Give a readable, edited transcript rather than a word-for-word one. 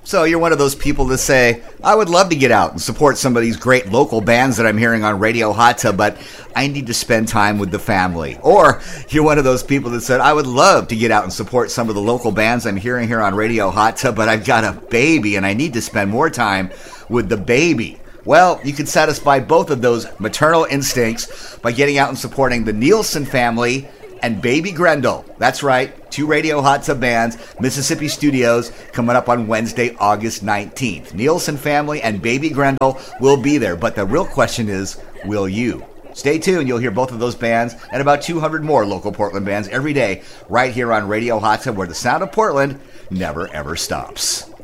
So you're one of those people that say, I would love to get out and support some of these great local bands that I'm hearing on Radio Hot Tub, but I need to spend time with the family. Or you're one of those people that said, I would love to get out and support some of the local bands I'm hearing here on Radio Hot Tub, but I've got a baby and I need to spend more time with the baby. Well, you can satisfy both of those maternal instincts by getting out and supporting the Nielsen family and Baby Grendel. That's right, 2 Radio Hot Tub bands, Mississippi Studios, coming up on Wednesday, August 19th. Nielsen family and Baby Grendel will be there, but the real question is, will you? Stay tuned, you'll hear both of those bands and about 200 more local Portland bands every day right here on Radio Hot Tub, where the sound of Portland never ever stops.